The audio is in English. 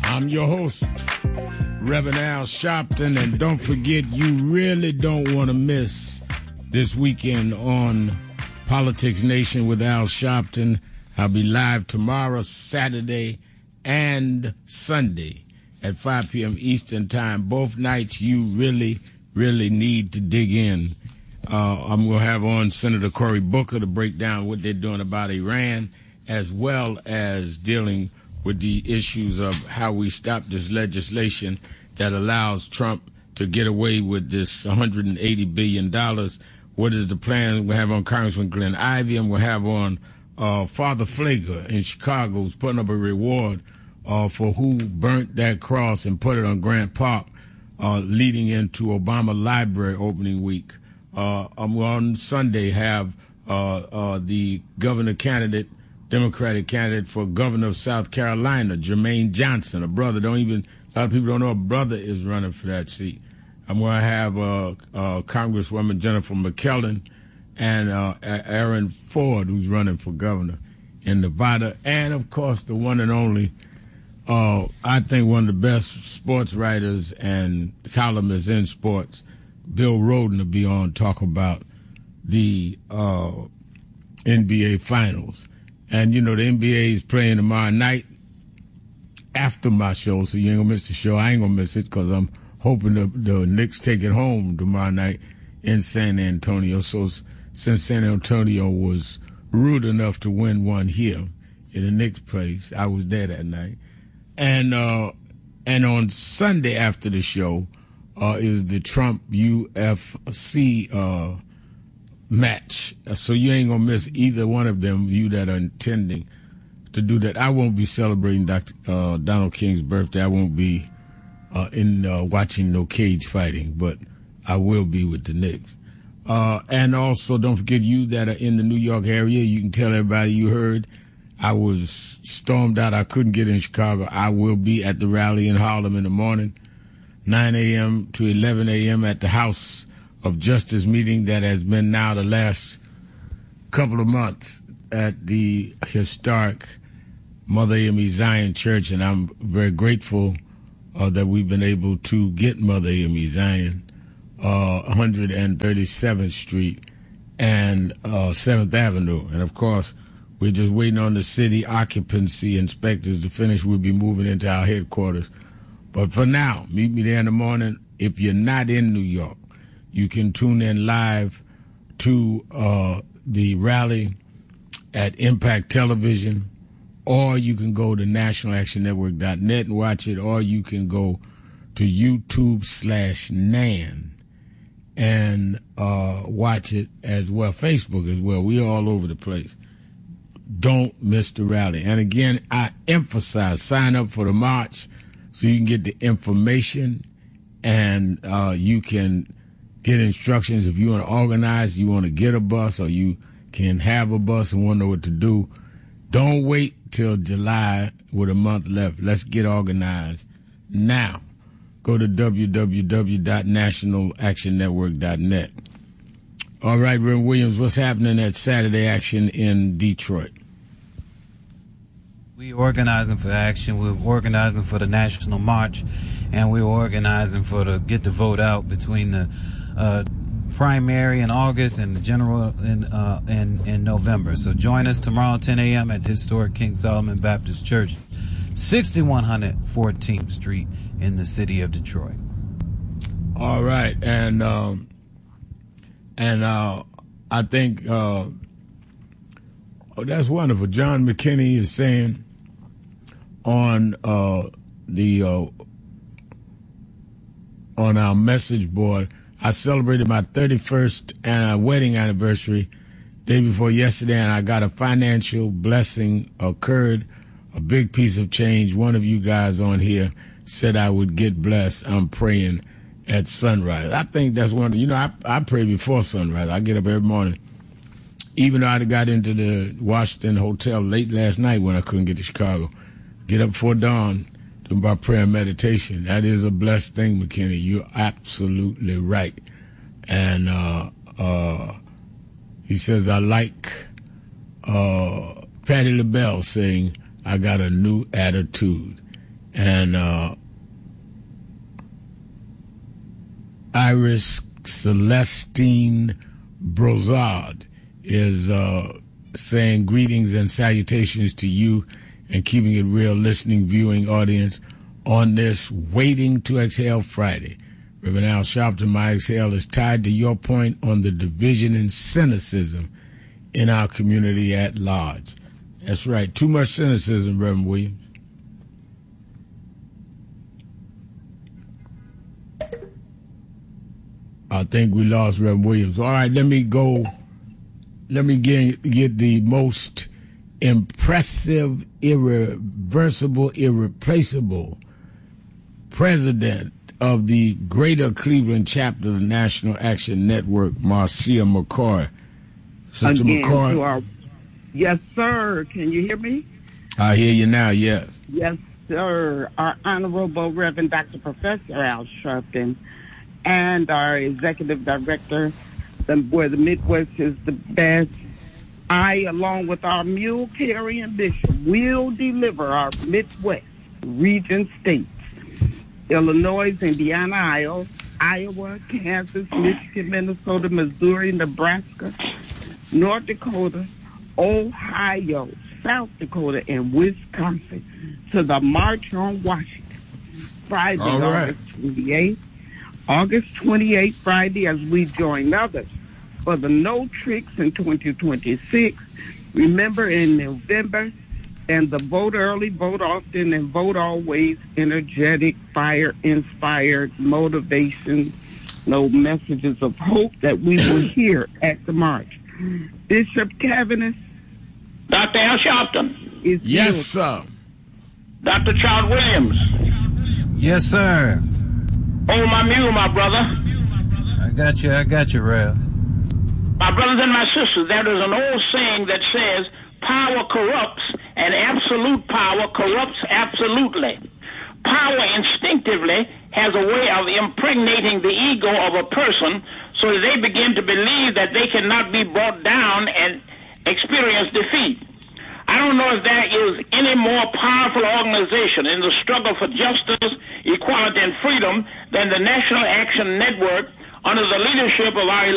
I'm your host, Reverend Al Sharpton, and don't forget, you really don't want to miss this weekend on Politics Nation with Al Sharpton. I'll be live tomorrow, Saturday, and Sunday at 5 p.m. Eastern Time. Both nights you really, really need to dig in. I'm going to have on Senator Cory Booker to break down what they're doing about Iran, as well as dealing with the issues of how we stop this legislation that allows Trump to get away with this $180 billion. What is the plan? We'll have on Congressman Glenn Ivey, and we'll have on Father Pfleger in Chicago, who's putting up a reward for who burnt that cross and put it on Grant Park, leading into Obama Library opening week. On Sunday have the governor candidate, Democratic candidate for governor of South Carolina, Jermaine Johnson, a brother. A lot of people don't know a brother is running for that seat. I'm going to have Congresswoman Jennifer McKellen and Aaron Ford, who's running for governor in Nevada. And, of course, the one and only, I think one of the best sports writers and columnists in sports, Bill Rhoden, will be on talk about the NBA Finals. And, you know, the NBA is playing tomorrow night after my show, so you ain't going to miss the show. I ain't going to miss it because I'm hoping the Knicks take it home tomorrow night in San Antonio. So since San Antonio was rude enough to win one here in the Knicks place, I was there that night. And on Sunday after the show is the Trump UFC match. So you ain't going to miss either one of them, you that are intending to do that. I won't be celebrating Dr. Donald King's birthday. I won't be watching no cage fighting, but I will be with the Knicks. And also, don't forget, you that are in the New York area, you can tell everybody you heard I was stormed out. I couldn't get in Chicago. I will be at the rally in Harlem in the morning, 9 a.m. to 11 a.m. at the House of Justice meeting that has been now the last couple of months at the historic Mother AME Zion Church, and I'm very grateful that we've been able to get Mother AME Zion, 137th Street and 7th Avenue. And, of course, we're just waiting on the city occupancy inspectors to finish. We'll be moving into our headquarters. But for now, meet me there in the morning. If you're not in New York, you can tune in live to the rally at Impact Television, or you can go to nationalactionnetwork.net and watch it, or you can go to YouTube/NAN and watch it as well, Facebook as well. We're all over the place. Don't miss the rally. And again, I emphasize, sign up for the march so you can get the information and you can get instructions if you want to organize, you want to get a bus, or you can have a bus and want to know what to do. Don't wait till July with a month left. Let's get organized now. Go to www.nationalactionnetwork.net. All right, Reverend Williams, what's happening at Saturday Action in Detroit? We're organizing for action. We're organizing for the National March, and we're organizing for the get the vote out between the primary in August and the general in November. So join us tomorrow 10 a.m. at historic King Solomon Baptist Church, 6100 14th Street in the city of Detroit. All right, and I think that's wonderful. John McKinney is saying on on our message board, I celebrated my 31st wedding anniversary day before yesterday, and I got a financial blessing occurred, a big piece of change. One of you guys on here said I would get blessed. I'm praying at sunrise. I think that's one. I pray before sunrise. I get up every morning. Even though I got into the Washington Hotel late last night when I couldn't get to Chicago, get up before dawn, do my prayer and meditation. That is a blessed thing, McKinney. You're absolutely right. And he says, I like Patti LaBelle saying, I got a new attitude. And Iris Celestine Brozard is saying greetings and salutations to you and Keeping It Real listening, viewing audience on this Waiting to Exhale Friday. Reverend Al Sharpton, my exhale is tied to your point on the division and cynicism in our community at large. That's right. Too much cynicism, Reverend Williams. I think we lost Reverend Williams. All right, let me go. Let me get the most impressive, irreversible, irreplaceable president of the Greater Cleveland chapter of the National Action Network, Marcia McCoy. Sister McCoy. Yes, sir. Can you hear me? I hear you now, yes. Yes, sir. Our Honorable Reverend Dr. Professor Al Sharpton and our Executive Director, where the Midwest is the best, I, along with our mule-carrying bishop, will deliver our Midwest region states, Illinois, Indiana, Iowa, Kansas, Michigan, Minnesota, Missouri, Nebraska, North Dakota, Ohio, South Dakota, and Wisconsin to the March on Washington. Friday, right. August 28th, Friday, as we join others for the No Tricks in 2026. Remember, in November, and the Vote Early, Vote Often, and Vote Always, energetic, fire-inspired motivation, no messages of hope that we will hear at the march. Bishop Cavanis. Dr. Al Sharpton. Yes, sir. Dr. Charles Williams. Yes, sir. Oh, my mule, my brother. I got you, Rev. My brothers and my sisters, there is an old saying that says, power corrupts, and absolute power corrupts absolutely. Power instinctively has a way of impregnating the ego of a person so that they begin to believe that they cannot be brought down and experience defeat. I don't know if there is any more powerful organization in the struggle for justice, equality, and freedom than the National Action Network under the leadership of our